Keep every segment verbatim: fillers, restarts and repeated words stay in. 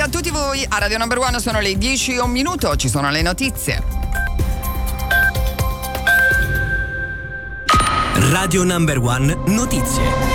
a tutti voi. A Radio Number One sono le dieci e un minuto, ci sono le notizie. Radio Number One notizie.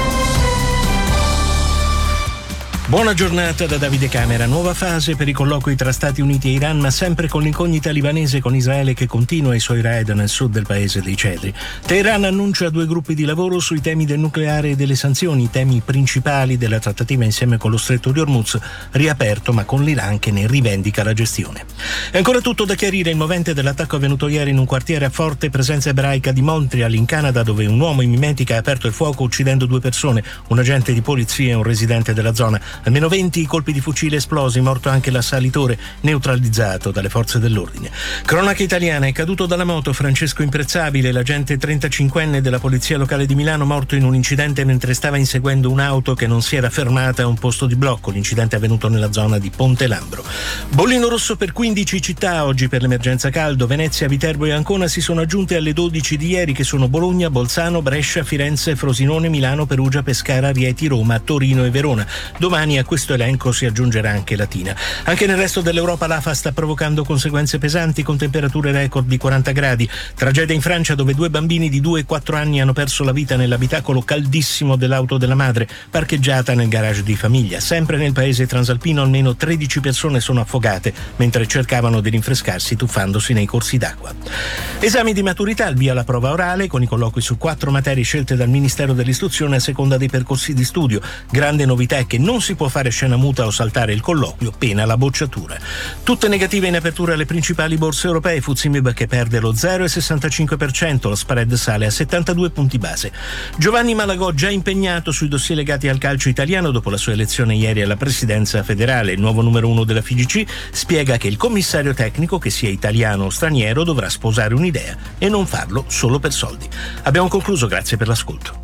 Buona giornata da Davide Camera. Nuova fase per i colloqui tra Stati Uniti e Iran, ma sempre con l'incognita libanese, con Israele che continua i suoi raid nel sud del paese dei cedri. Teheran annuncia due gruppi di lavoro sui temi del nucleare e delle sanzioni, i temi principali della trattativa insieme con lo stretto di Hormuz, riaperto ma con l'Iran che ne rivendica la gestione. È ancora tutto da chiarire il movente dell'attacco avvenuto ieri in un quartiere a forte presenza ebraica di Montreal, in Canada, dove un uomo in mimetica ha aperto il fuoco uccidendo due persone, un agente di polizia e un residente della zona. Almeno venti colpi di fucile esplosi, morto anche l'assalitore, neutralizzato dalle forze dell'ordine. Cronaca italiana: è caduto dalla moto Francesco Imprezzabile, l'agente trentacinquenne della polizia locale di Milano, morto in un incidente mentre stava inseguendo un'auto che non si era fermata a un posto di blocco. L'incidente è avvenuto nella zona di Ponte Lambro. Bollino rosso per quindici città oggi per l'emergenza caldo. Venezia, Viterbo e Ancona si sono aggiunte alle dodici di ieri, che sono Bologna, Bolzano, Brescia, Firenze, Frosinone, Milano, Perugia, Pescara, Rieti, Roma, Torino e Verona. Domani a questo elenco si aggiungerà anche Latina. Anche nel resto dell'Europa l'afa sta provocando conseguenze pesanti, con temperature record di quaranta gradi. Tragedia in Francia, dove due bambini di due e quattro anni hanno perso la vita nell'abitacolo caldissimo dell'auto della madre, parcheggiata nel garage di famiglia. Sempre nel paese transalpino almeno tredici persone sono affogate mentre cercavano di rinfrescarsi tuffandosi nei corsi d'acqua. Esami di maturità, al via la prova orale, con i colloqui su quattro materie scelte dal Ministero dell'Istruzione a seconda dei percorsi di studio. Grande novità è che non si può fare scena muta o saltare il colloquio, pena la bocciatura. Tutte negative in apertura alle principali borse europee. Fuzimib che perde lo zero virgola sessantacinque per cento, lo spread sale a settantadue punti base. Giovanni Malagò già impegnato sui dossier legati al calcio italiano dopo la sua elezione ieri alla presidenza federale. Il nuovo numero uno della F I G C spiega che il commissario tecnico, che sia italiano o straniero, dovrà sposare un'idea e non farlo solo per soldi. Abbiamo concluso, grazie per l'ascolto.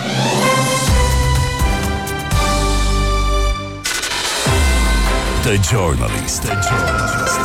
The Journalist. The Journalist.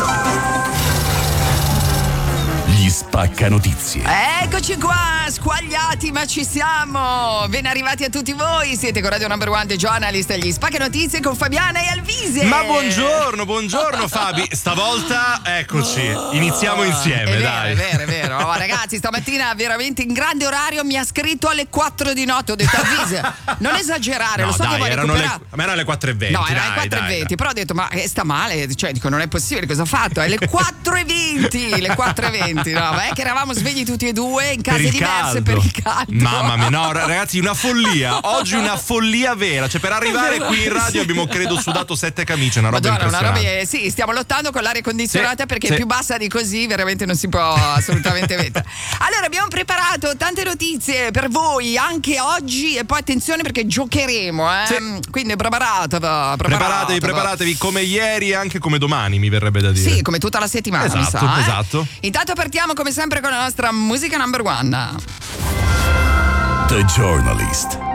Gli Spaccanotizie. Eccoci qua, squagliati, ma ci siamo. Ben arrivati a tutti voi. Siete con Radio Number One, The Journalist, gli Spaccanotizie con Fabiana e Alvise. Ma buongiorno, buongiorno Fabi. Stavolta eccoci, iniziamo insieme, è vero, dai. È vero, è vero. Oh, ragazzi, stamattina veramente in grande orario mi ha scritto alle quattro di notte. Ho detto Alvise, non esagerare, No, lo so dai, che vuoi erano le, recuperare. a me erano le quattro e venti. No, era dai, alle quattro e venti, dai. però ho detto, ma eh, sta male, cioè dico, non è possibile, cosa ha fatto? È le quattro e venti, le quattro e venti, no, ma è che eravamo svegli tutti e due in case Per il diverse caldo. per il caldo. Mamma mia, no ragazzi, una follia. Oggi una follia vera. Cioè, per arrivare vero, qui in radio sì. abbiamo credo sudato sette camicie, una roba Madonna, una roba, impressionante. eh, sì, stiamo lottando con l'aria condizionata Sì, perché sì. più bassa di così veramente non si può assolutamente mettere. Allora, abbiamo preparato tante notizie per voi anche oggi e poi attenzione perché giocheremo, eh? Sì. Quindi preparato, preparato. Preparatevi, preparatevi come ieri e anche come domani, mi verrebbe da dire. Sì, come tutta la settimana, mi Esatto, sa, eh? esatto. Intanto partiamo come sempre con la nostra musica number one. The Journalist.